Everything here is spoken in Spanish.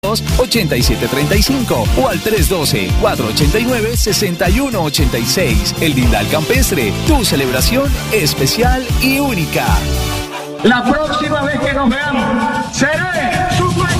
8735 o al 312-489-6186. El Dindal Campestre, tu celebración especial y única. La próxima vez que nos veamos, seré